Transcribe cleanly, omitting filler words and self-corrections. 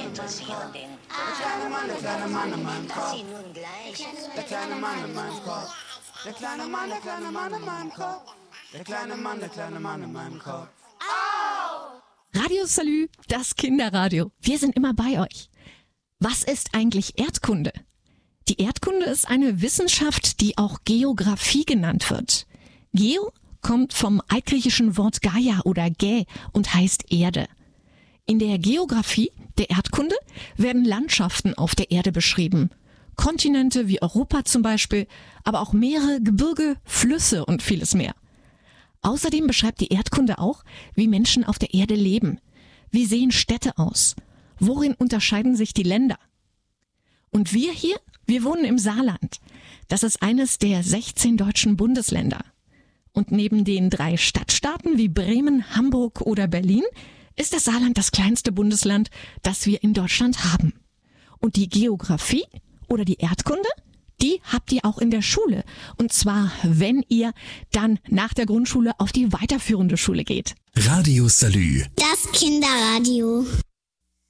interessieren den. Der kleine Mann in meinem Dass Kopf. sie nun gleich. Der kleine Mann in meinem Kopf. Der kleine Mann in meinem Kopf. Der kleine Mann in meinem Kopf. Radio Salü, das Kinderradio. Wir sind immer bei euch. Was ist eigentlich Erdkunde? Die Erdkunde ist eine Wissenschaft, die auch Geographie genannt wird. Geo kommt vom altgriechischen Wort Gaia oder Gä und heißt Erde. In der Geographie, der Erdkunde, werden Landschaften auf der Erde beschrieben. Kontinente wie Europa zum Beispiel, aber auch Meere, Gebirge, Flüsse und vieles mehr. Außerdem beschreibt die Erdkunde auch, wie Menschen auf der Erde leben. Wie sehen Städte aus? Worin unterscheiden sich die Länder? Und wir hier, wir wohnen im Saarland. Das ist eines der 16 deutschen Bundesländer. Und neben den 3 Stadtstaaten wie Bremen, Hamburg oder Berlin ist das Saarland das kleinste Bundesland, das wir in Deutschland haben. Und die Geografie oder die Erdkunde, die habt ihr auch in der Schule. Und zwar, wenn ihr dann nach der Grundschule auf die weiterführende Schule geht. Radio Salü. Das Kinderradio.